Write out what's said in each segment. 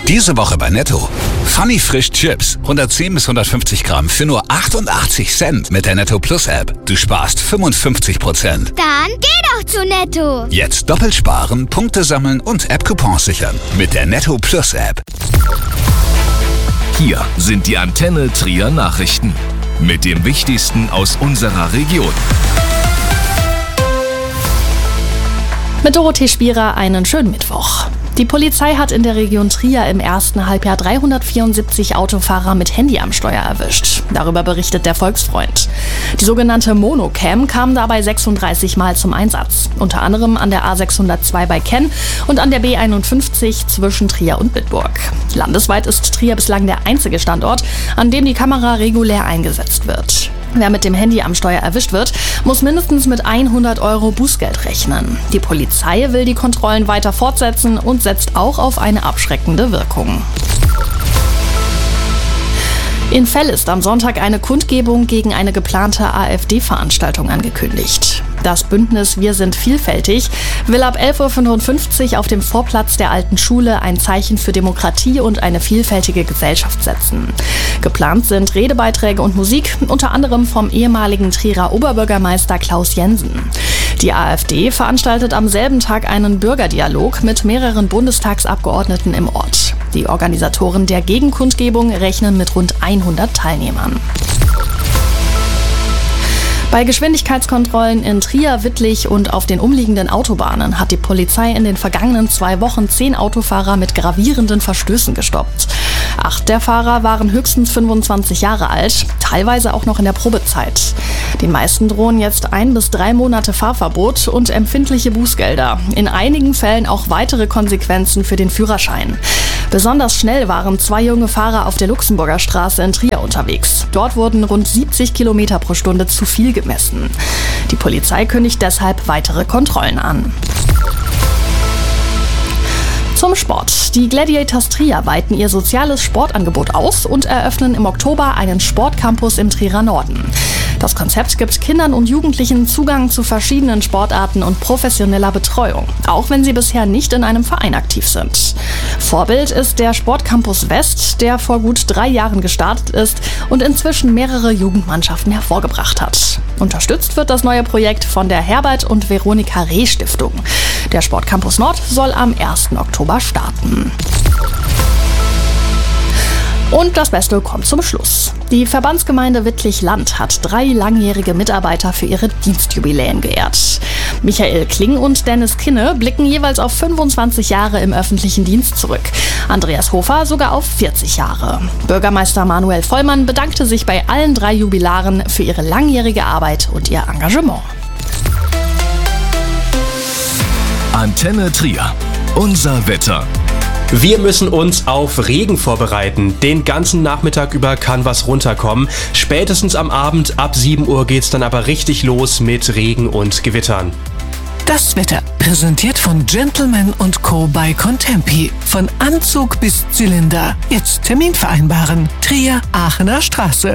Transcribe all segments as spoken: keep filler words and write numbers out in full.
Diese Woche bei Netto. Funny Frisch Chips. hundertzehn bis hundertfünfzig Gramm für nur achtundachtzig Cent mit der Netto Plus App. Du sparst fünfundfünfzig Prozent. Dann geh doch zu Netto. Jetzt doppelt sparen, Punkte sammeln und App-Coupons sichern. Mit der Netto Plus App. Hier sind die Antenne Trier Nachrichten. Mit dem Wichtigsten aus unserer Region. Mit Dorothee Spierer einen schönen Mittwoch. Die Polizei hat in der Region Trier im ersten Halbjahr dreihundertvierundsiebzig Autofahrer mit Handy am Steuer erwischt. Darüber berichtet der Volksfreund. Die sogenannte Monocam kam dabei sechsunddreißig Mal zum Einsatz. Unter anderem an der A sechshundertzwei bei Kenn und an der B einundfünfzig zwischen Trier und Bitburg. Landesweit ist Trier bislang der einzige Standort, an dem die Kamera regulär eingesetzt wird. Wer mit dem Handy am Steuer erwischt wird, muss mindestens mit hundert Euro Bußgeld rechnen. Die Polizei will die Kontrollen weiter fortsetzen und setzt auch auf eine abschreckende Wirkung. In Fell ist am Sonntag eine Kundgebung gegen eine geplante AfD-Veranstaltung angekündigt. Das Bündnis Wir sind vielfältig will ab elf Uhr fünfundfünfzig auf dem Vorplatz der alten Schule ein Zeichen für Demokratie und eine vielfältige Gesellschaft setzen. Geplant sind Redebeiträge und Musik, unter anderem vom ehemaligen Trierer Oberbürgermeister Klaus Jensen. Die AfD veranstaltet am selben Tag einen Bürgerdialog mit mehreren Bundestagsabgeordneten im Ort. Die Organisatoren der Gegenkundgebung rechnen mit rund hundert Teilnehmern. Bei Geschwindigkeitskontrollen in Trier, Wittlich und auf den umliegenden Autobahnen hat die Polizei in den vergangenen zwei Wochen zehn Autofahrer mit gravierenden Verstößen gestoppt. Acht der Fahrer waren höchstens fünfundzwanzig Jahre alt, teilweise auch noch in der Probezeit. Den meisten drohen jetzt ein bis drei Monate Fahrverbot und empfindliche Bußgelder. In einigen Fällen auch weitere Konsequenzen für den Führerschein. Besonders schnell waren zwei junge Fahrer auf der Luxemburger Straße in Trier unterwegs. Dort wurden rund siebzig Kilometer pro Stunde zu viel gemessen. Die Polizei kündigt deshalb weitere Kontrollen an. Zum Sport. Die Gladiators Trier weiten ihr soziales Sportangebot aus und eröffnen im Oktober einen Sportcampus im Trierer Norden. Das Konzept gibt Kindern und Jugendlichen Zugang zu verschiedenen Sportarten und professioneller Betreuung, auch wenn sie bisher nicht in einem Verein aktiv sind. Vorbild ist der Sportcampus West, der vor gut drei Jahren gestartet ist und inzwischen mehrere Jugendmannschaften hervorgebracht hat. Unterstützt wird das neue Projekt von der Herbert und Veronika Reh Stiftung. Der Sportcampus Nord soll am ersten Oktober starten. Und das Beste kommt zum Schluss. Die Verbandsgemeinde Wittlich-Land hat drei langjährige Mitarbeiter für ihre Dienstjubiläen geehrt. Michael Kling und Dennis Kinne blicken jeweils auf fünfundzwanzig Jahre im öffentlichen Dienst zurück. Andreas Hofer sogar auf vierzig Jahre. Bürgermeister Manuel Vollmann bedankte sich bei allen drei Jubilaren für ihre langjährige Arbeit und ihr Engagement. Antenne Trier. Unser Wetter. Wir müssen uns auf Regen vorbereiten. Den ganzen Nachmittag über kann was runterkommen. Spätestens am Abend ab sieben Uhr geht's dann aber richtig los mit Regen und Gewittern. Das Wetter präsentiert von Gentleman und Co. bei Contempi. Von Anzug bis Zylinder. Jetzt Termin vereinbaren. Trier, Aachener Straße.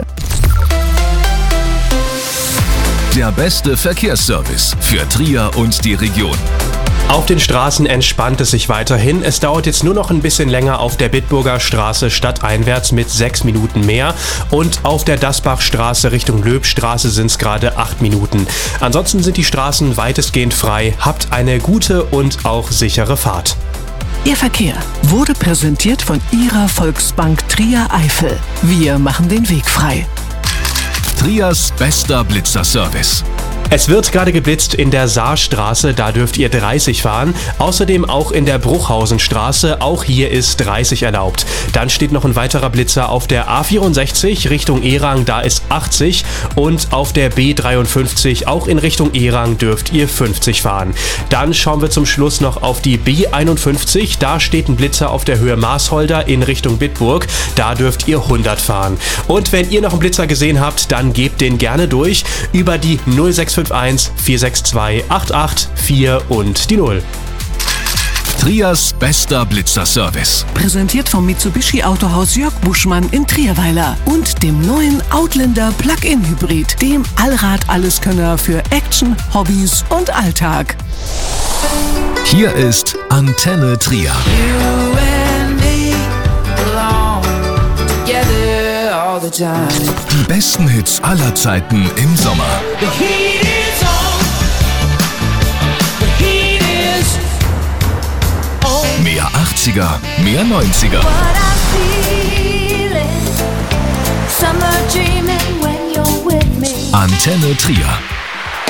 Der beste Verkehrsservice für Trier und die Region. Auf den Straßen entspannt es sich weiterhin. Es dauert jetzt nur noch ein bisschen länger auf der Bitburger Straße stadteinwärts mit sechs Minuten mehr. Und auf der Dasbachstraße Richtung Löbstraße sind es gerade acht Minuten. Ansonsten sind die Straßen weitestgehend frei. Habt eine gute und auch sichere Fahrt. Ihr Verkehr wurde präsentiert von Ihrer Volksbank Trier Eifel. Wir machen den Weg frei. Triers bester Blitzerservice. Es wird gerade geblitzt in der Saarstraße, da dürft ihr dreißig fahren. Außerdem auch in der Bruchhausenstraße, auch hier ist dreißig erlaubt. Dann steht noch ein weiterer Blitzer auf der A vierundsechzig Richtung Erang, da ist achtzig. Und auf der B dreiundfünfzig, auch in Richtung Erang, dürft ihr fünfzig fahren. Dann schauen wir zum Schluss noch auf die B einundfünfzig, da steht ein Blitzer auf der Höhe Maasholder in Richtung Bitburg, da dürft ihr hundert fahren. Und wenn ihr noch einen Blitzer gesehen habt, dann gebt den gerne durch über die null sechs fünf eins vier sechs zwei acht acht vier und die null. Triers bester Blitzerservice. Präsentiert vom Mitsubishi Autohaus Jörg Buschmann in Trierweiler und dem neuen Outlander Plug-in Hybrid, dem Allrad-Alleskönner für Action, Hobbys und Alltag. Hier ist Antenne Trier. You and me. time. Die besten Hits aller Zeiten im Sommer. The heat is on. The heat is on. Mehr achtziger, mehr neunziger. What I'm feeling, summer dreaming when you're with me. Antenne Trier.